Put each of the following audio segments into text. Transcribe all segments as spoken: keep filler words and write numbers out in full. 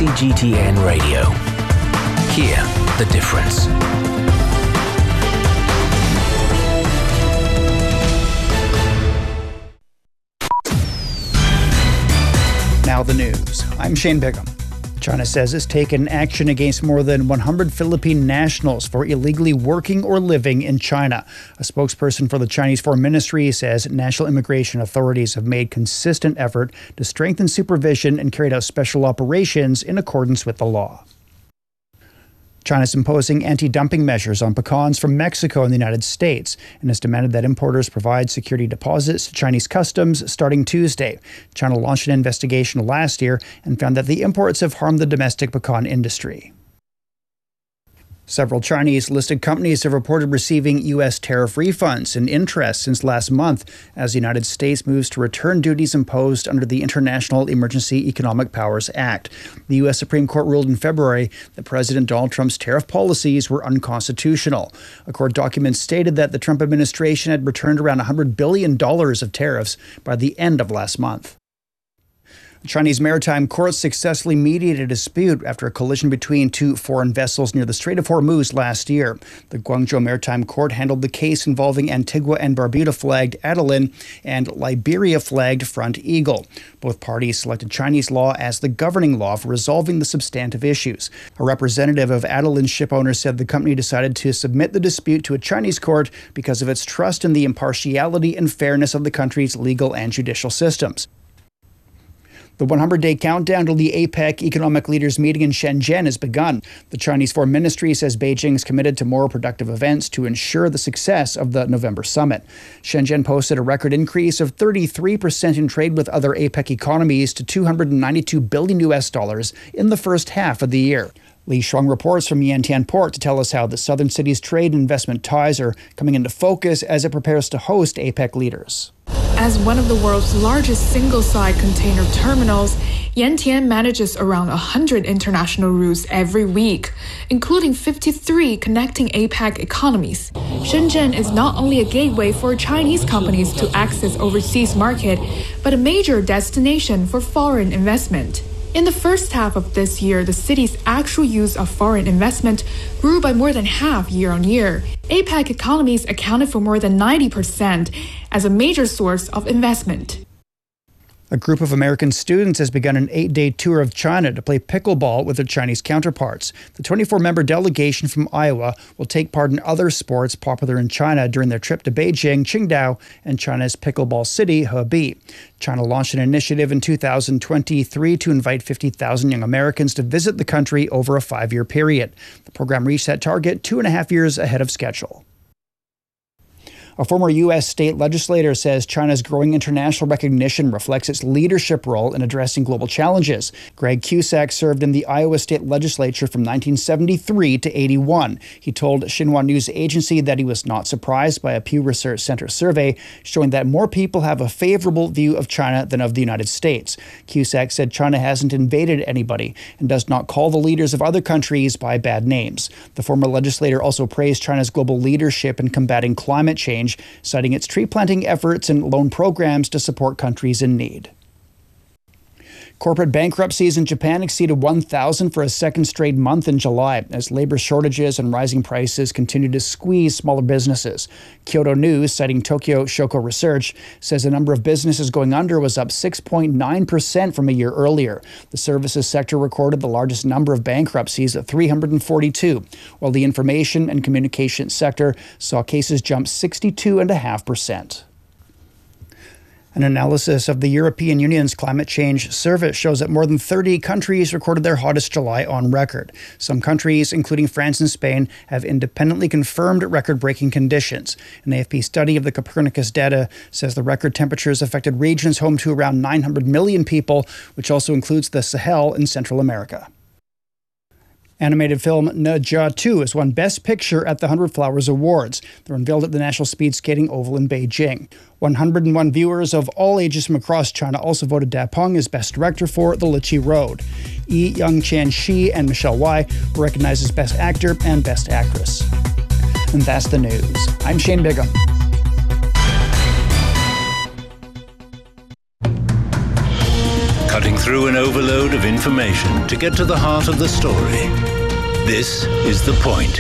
C G T N Radio. Hear the difference. Now the news. I'm Shane Bigham. China says it's taken action against more than one hundred Philippine nationals for illegally working or living in China. A spokesperson for the Chinese Foreign Ministry says national immigration authorities have made consistent effort to strengthen supervision and carried out special operations in accordance with the law. China's imposing anti-dumping measures on pecans from Mexico and the United States and has demanded that importers provide security deposits to Chinese customs starting Tuesday. China launched an investigation last year and found that the imports have harmed the domestic pecan industry. Several Chinese-listed companies have reported receiving U S tariff refunds and interest since last month as the United States moves to return duties imposed under the International Emergency Economic Powers Act. The U S Supreme Court ruled in February that President Donald Trump's tariff policies were unconstitutional. A court document stated that the Trump administration had returned around one hundred billion dollars of tariffs by the end of last month. The Chinese Maritime Court successfully mediated a dispute after a collision between two foreign vessels near the Strait of Hormuz last year. The Guangzhou Maritime Court handled the case involving Antigua and Barbuda-flagged Adeline and Liberia-flagged Front Eagle. Both parties selected Chinese law as the governing law for resolving the substantive issues. A representative of Adeline's shipowner said the company decided to submit the dispute to a Chinese court because of its trust in the impartiality and fairness of the country's legal and judicial systems. The one hundred day countdown to the APEC economic leaders meeting in Shenzhen has begun. The Chinese Foreign Ministry says Beijing is committed to more productive events to ensure the success of the November summit. Shenzhen posted a record increase of thirty-three percent in trade with other APEC economies to two hundred ninety-two billion U S dollars in the first half of the year. Li Shuang reports from Yantian Port to tell us how the southern city's trade and investment ties are coming into focus as it prepares to host APEC leaders. As one of the world's largest single-side container terminals, Yantian manages around one hundred international routes every week, including fifty-three connecting APEC economies. Shenzhen is not only a gateway for Chinese companies to access overseas market, but a major destination for foreign investment. In the first half of this year, the city's actual use of foreign investment grew by more than half year on year. APEC economies accounted for more than ninety percent as a major source of investment. A group of American students has begun an eight-day tour of China to play pickleball with their Chinese counterparts. The twenty-four member delegation from Iowa will take part in other sports popular in China during their trip to Beijing, Qingdao, and China's pickleball city, Hebei. China launched an initiative in two thousand twenty-three to invite fifty thousand young Americans to visit the country over a five-year period. The program reached that target two and a half years ahead of schedule. A former U S state legislator says China's growing international recognition reflects its leadership role in addressing global challenges. Greg Cusack served in the Iowa state legislature from nineteen seventy-three to eighty-one. He told Xinhua News Agency that he was not surprised by a Pew Research Center survey showing that more people have a favorable view of China than of the United States. Cusack said China hasn't invaded anybody and does not call the leaders of other countries by bad names. The former legislator also praised China's global leadership in combating climate change, citing its tree planting efforts and loan programs to support countries in need. Corporate bankruptcies in Japan exceeded one thousand for a second straight month in July as labor shortages and rising prices continue to squeeze smaller businesses. Kyodo News, citing Tokyo Shoko Research, says the number of businesses going under was up six point nine percent from a year earlier. The services sector recorded the largest number of bankruptcies at three hundred forty-two, while the information and communication sector saw cases jump sixty-two point five percent. An analysis of the European Union's climate change service shows that more than thirty countries recorded their hottest July on record. Some countries, including France and Spain, have independently confirmed record-breaking conditions. An A F P study of the Copernicus data says the record temperatures affected regions home to around nine hundred million people, which also includes the Sahel in Central America. Animated film Ne Zha two has won Best Picture at the one hundred Flowers Awards. They're unveiled at the National Speed Skating Oval in Beijing. one hundred one viewers of all ages from across China also voted Da Peng as Best Director for The Lichi Road. Yi Young-Chan Shi and Michelle Wai were recognized as Best Actor and Best Actress. And that's the news. I'm Shane Bigham. Cutting through an overload of information to get to the heart of the story. This is The Point.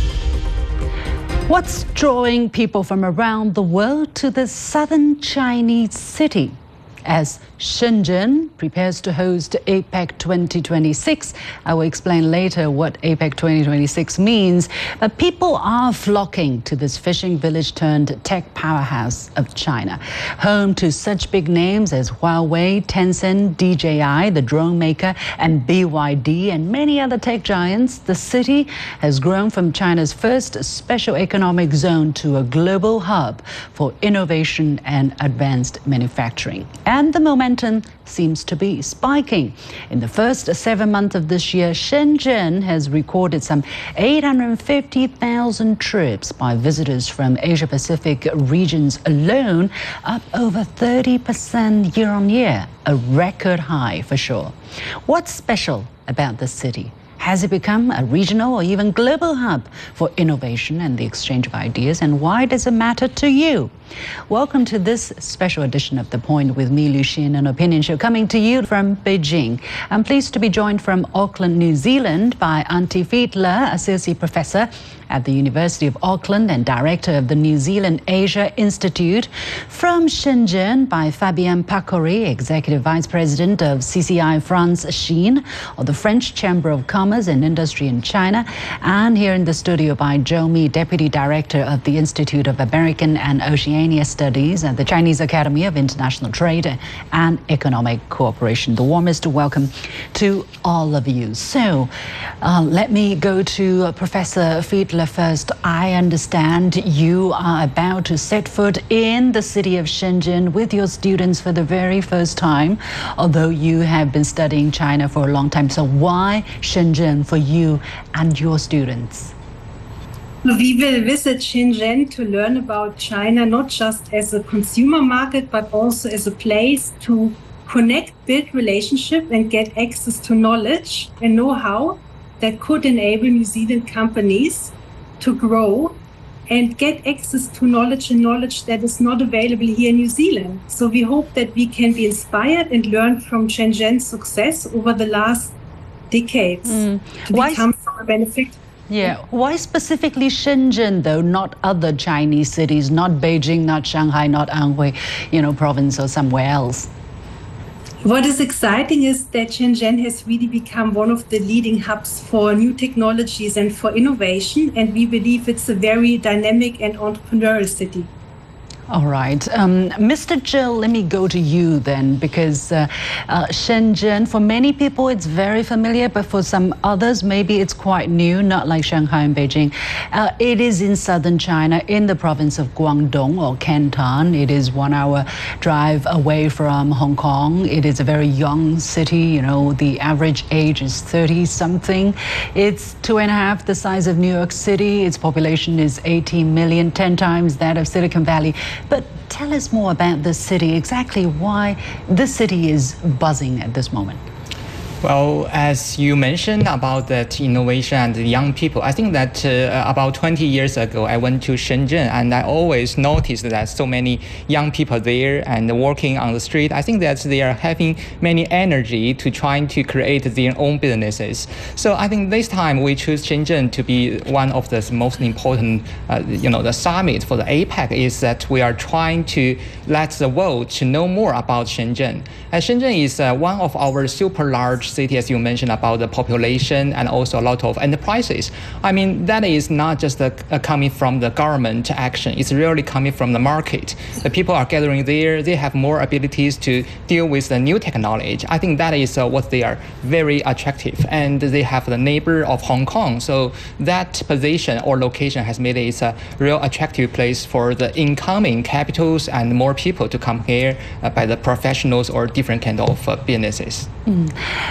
What's drawing people from around the world to the southern Chinese city? As Shenzhen prepares to host APEC twenty twenty-six. I will explain later what APEC twenty twenty-six means. But people are flocking to this fishing village turned tech powerhouse of China. Home to such big names as Huawei, Tencent, D J I, the drone maker, and B Y D, and many other tech giants, the city has grown from China's first special economic zone to a global hub for innovation and advanced manufacturing. And the momentum seems to be spiking. In the first seven months of this year, Shenzhen has recorded some eight hundred fifty thousand trips by visitors from Asia-Pacific regions alone, up over thirty percent year on year, a record high for sure. What's special about the city? Has it become a regional or even global hub for innovation and the exchange of ideas? And why does it matter to you? Welcome to this special edition of The Point with me, Liu Xin, an opinion show coming to you from Beijing. I'm pleased to be joined from Auckland, New Zealand by Antti Fiedler, Associate Professor at the University of Auckland and Director of the New Zealand Asia Institute. From Shenzhen by Fabien Pacoury, Executive Vice President of C C I France Chine, or the French Chamber of Commerce and Industry in China. And here in the studio by Zhou Mi, Deputy Director of the Institute of American and Oceania Studies at the Chinese Academy of International Trade and Economic Cooperation. The warmest welcome to all of you. So uh, let me go to uh, Professor Fiedler first. I understand you are about to set foot in the city of Shenzhen with your students for the very first time, although you have been studying China for a long time. So why Shenzhen for you and your students? We will visit Shenzhen to learn about China, not just as a consumer market, but also as a place to connect, build relationship, and get access to knowledge and know-how that could enable New Zealand companies to grow and get access to knowledge and knowledge that is not available here in New Zealand. So we hope that we can be inspired and learn from Shenzhen's success over the last decades mm. to Why become a benefit. Yeah. Why specifically Shenzhen, though, not other Chinese cities, not Beijing, not Shanghai, not Anhui, you know, province or somewhere else? What is exciting is that Shenzhen has really become one of the leading hubs for new technologies and for innovation, and we believe it's a very dynamic and entrepreneurial city. All right. Um, Mister Zhou, let me go to you then, because uh, uh, Shenzhen, for many people, it's very familiar, but for some others, maybe it's quite new, not like Shanghai and Beijing. Uh, it is in southern China, in the province of Guangdong or Canton. It is one hour drive away from Hong Kong. It is a very young city. You know, the average age is thirty something. It's two and a half the size of New York City. Its population is eighteen million, ten times that of Silicon Valley. But tell us more about this city, exactly why this city is buzzing at this moment. Well, as you mentioned about that innovation and the young people, I think that uh, about twenty years ago, I went to Shenzhen and I always noticed that so many young people there and working on the street. I think that they are having many energy to trying to create their own businesses. So I think this time we choose Shenzhen to be one of the most important, uh, you know, the summit for the APEC is that we are trying to let the world to know more about Shenzhen. And Shenzhen is uh, one of our super large city, as you mentioned, about the population and also a lot of enterprises. I mean, that is not just a, a coming from the government action. It's really coming from the market. The people are gathering there. They have more abilities to deal with the new technology. I think that is uh, what they are very attractive. And they have the neighbor of Hong Kong. So that position or location has made it a real attractive place for the incoming capitals and more people to come here uh, by the professionals or different kind of uh, businesses. Mm.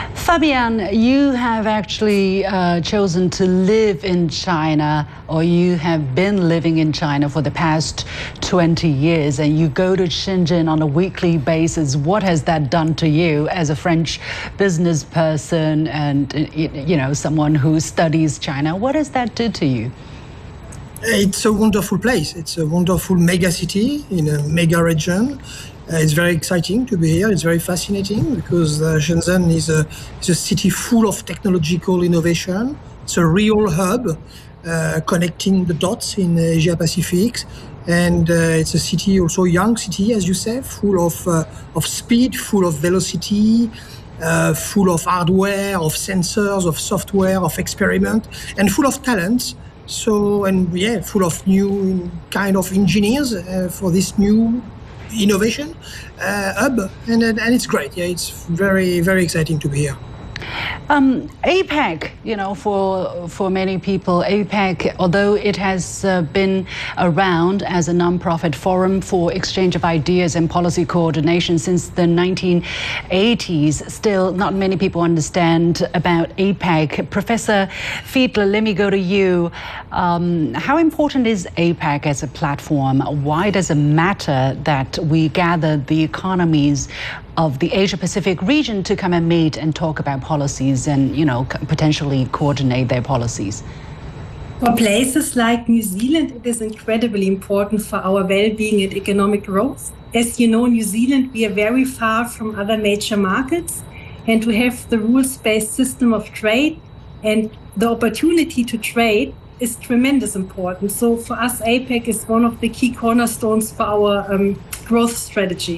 Fabien, you have actually uh, chosen to live in China, or you have been living in China for the past twenty years, and you go to Shenzhen on a weekly basis. What has that done to you as a French business person and, you know, someone who studies China? What does that do to you? It's a wonderful place. It's a wonderful mega city in a mega region. Uh, it's very exciting to be here. It's very fascinating because uh, Shenzhen is a, is a city full of technological innovation. It's a real hub uh, connecting the dots in Asia Pacific. And uh, it's a city, also a young city, as you say, full of, uh, of speed, full of velocity, uh, full of hardware, of sensors, of software, of experiment, and full of talents. So, and yeah, full of new kind of engineers uh, for this new innovation uh, hub, and and it's great. Yeah, it's very very exciting to be here. Um, APEC, you know, for for many people, APEC, although it has uh, been around as a non-profit forum for exchange of ideas and policy coordination since the nineteen eighties, still not many people understand about APEC. Professor Fiedler, let me go to you. Um, how important is APEC as a platform? Why does it matter that we gather the economies of the Asia-Pacific region to come and meet and talk about policies and, you know, potentially coordinate their policies? For places like New Zealand, it is incredibly important for our well-being and economic growth. As you know, New Zealand, we are very far from other major markets, and to have the rules-based system of trade and the opportunity to trade is tremendous important. So for us, APEC is one of the key cornerstones for our um, growth strategy.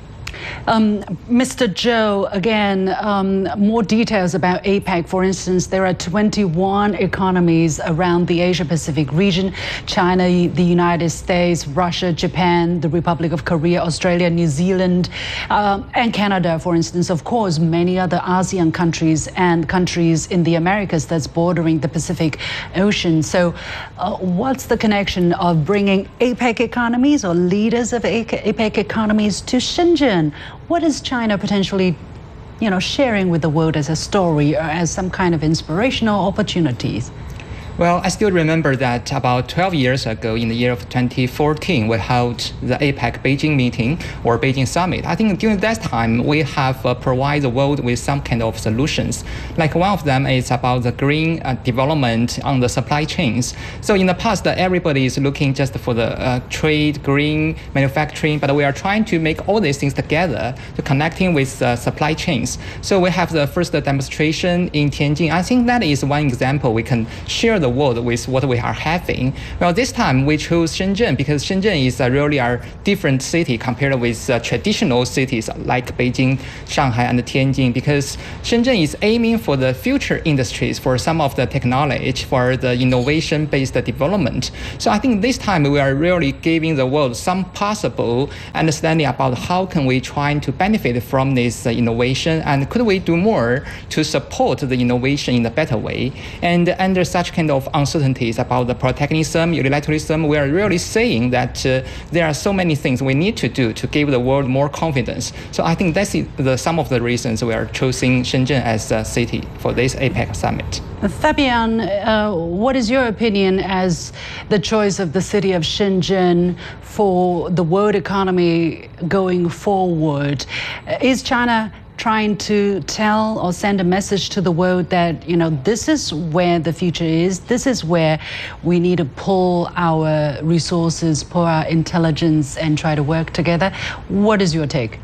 Um, Mister Zhou, again, um, more details about APEC. For instance, there are twenty-one economies around the Asia-Pacific region: China, the United States, Russia, Japan, the Republic of Korea, Australia, New Zealand, um, and Canada, for instance. Of course, many other ASEAN countries and countries in the Americas that's bordering the Pacific Ocean. So uh, what's the connection of bringing APEC economies or leaders of APEC economies to Shenzhen? What is China potentially, you know, sharing with the world as a story or as some kind of inspirational opportunities? Well, I still remember that about twelve years ago, in the year of twenty fourteen, we held the APEC Beijing meeting or Beijing summit. I think during that time, we have uh, provided the world with some kind of solutions. Like one of them is about the green uh, development on the supply chains. So in the past, uh, everybody is looking just for the uh, trade, green manufacturing, but we are trying to make all these things together to connecting with uh, supply chains. So we have the first demonstration in Tianjin. I think that is one example we can share the the world with what we are having. Well, this time we chose Shenzhen because Shenzhen is a really a different city compared with uh, traditional cities like Beijing, Shanghai, and Tianjin, because Shenzhen is aiming for the future industries, for some of the technology, for the innovation-based development. So I think this time we are really giving the world some possible understanding about how can we try to benefit from this uh, innovation, and could we do more to support the innovation in a better way. And under such kind of of uncertainties about the protectionism, unilateralism, we are really saying that uh, there are so many things we need to do to give the world more confidence. So I think that's the, some of the reasons we are choosing Shenzhen as a city for this APEC summit. Fabian, uh, what is your opinion as the choice of the city of Shenzhen for the world economy going forward? Is China trying to tell or send a message to the world that, you know, this is where the future is, this is where we need to pull our resources, pull our intelligence and try to work together? What is your take?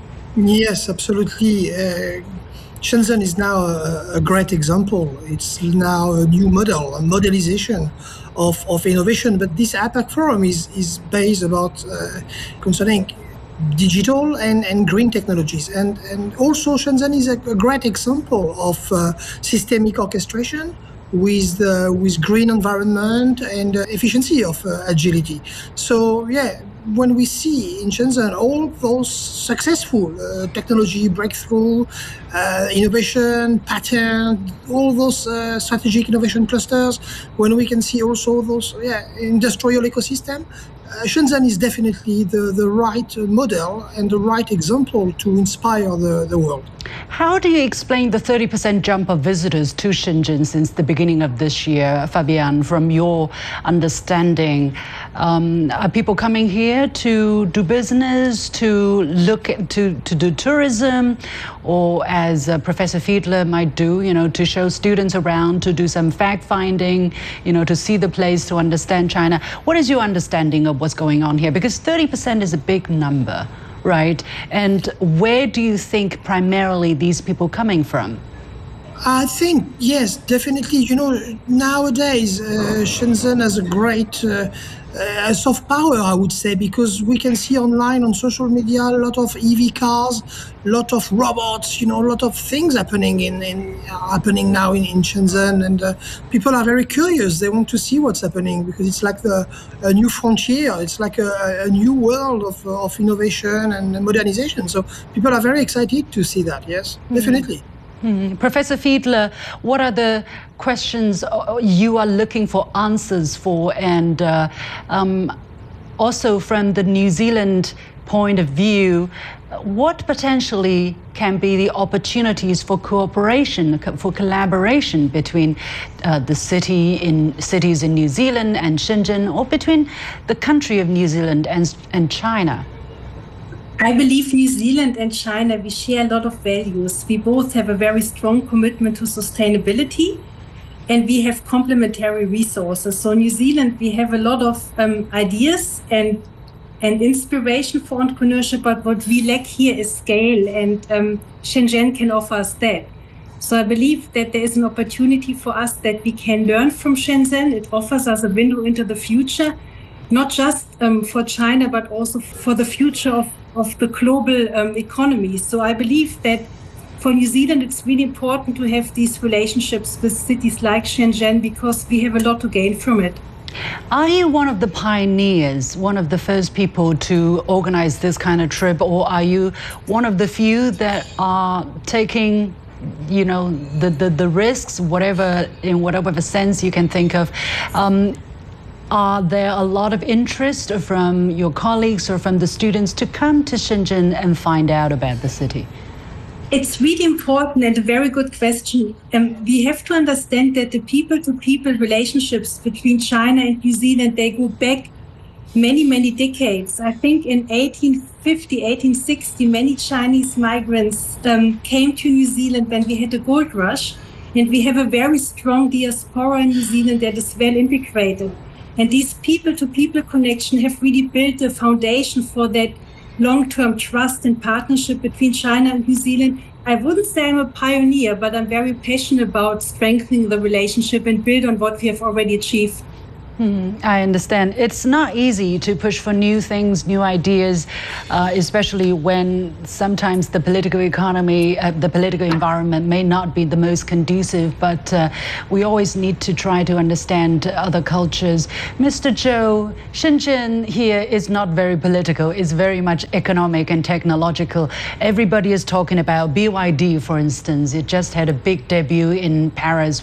Yes, absolutely. Uh, Shenzhen is now a, a great example. It's now a new model, a modelization of, of innovation. But this APEC forum is, is based about uh, concerning digital and, and green technologies. And, and also Shenzhen is a, a great example of uh, systemic orchestration with uh, with green environment and uh, efficiency of uh, agility. So yeah, when we see in Shenzhen all those successful uh, technology breakthrough, uh, innovation, patent, all those uh, strategic innovation clusters, when we can see also those yeah, industrial ecosystem, uh, Shenzhen is definitely the, the right model and the right example to inspire the, the world. How do you explain the thirty percent jump of visitors to Shenzhen since the beginning of this year, Fabian, from your understanding? Um, are people coming here to do business, to look at, to, to do tourism, or as uh, Professor Fiedler might do, you know, to show students around, to do some fact-finding, you know, to see the place, to understand China? What is your understanding of what's going on here? Because thirty percent is a big number. Right. And where do you think primarily these people coming from? I think, yes, definitely. You know, nowadays, uh, Shenzhen has a great uh, uh, soft power, I would say, because we can see online on social media a lot of E V cars, a lot of robots, you know, a lot of things happening in, in happening now in, in Shenzhen. And uh, people are very curious. They want to see what's happening because it's like the, a new frontier. It's like a, a new world of, of innovation and modernization. So people are very excited to see that, yes, mm-hmm. definitely. Mm. Professor Fiedler, what are the questions you are looking for answers for? And uh, um, also from the New Zealand point of view, what potentially can be the opportunities for cooperation, for collaboration between uh, the city in cities in New Zealand and Shenzhen, or between the country of New Zealand and, and China? I believe New Zealand and China, we share a lot of values. We both have a very strong commitment to sustainability, and we have complementary resources. So New Zealand, we have a lot of um, ideas and, and inspiration for entrepreneurship, but what we lack here is scale, and um, Shenzhen can offer us that. So I believe that there is an opportunity for us that we can learn from Shenzhen. It offers us a window into the future, not just um, for China, but also for the future of of the global um, economy. So I believe that for New Zealand, it's really important to have these relationships with cities like Shenzhen because we have a lot to gain from it. Are you one of the pioneers, one of the first people to organize this kind of trip, or are you one of the few that are taking, you know, the, the, the risks, whatever, in whatever sense you can think of? Um, Are there a lot of interest from your colleagues or from the students to come to Shenzhen and find out about the city? It's really important and a very good question. Um, we have to understand that the people-to-people relationships between China and New Zealand, they go back many, many decades. I think in eighteen fifty, eighteen sixty, many Chinese migrants um, came to New Zealand when we had the gold rush, and we have a very strong diaspora in New Zealand that is well integrated. And these people-to-people connection have really built the foundation for that long-term trust and partnership between China and New Zealand. I wouldn't say I'm a pioneer, but I'm very passionate about strengthening the relationship and build on what we have already achieved. Mm, I understand. It's not easy to push for new things, new ideas, uh, especially when sometimes the political economy, uh, the political environment may not be the most conducive, but uh, we always need to try to understand other cultures. Mister Zhou, Shenzhen here is not very political. It's very much economic and technological. Everybody is talking about B Y D, for instance. It just had a big debut in Paris.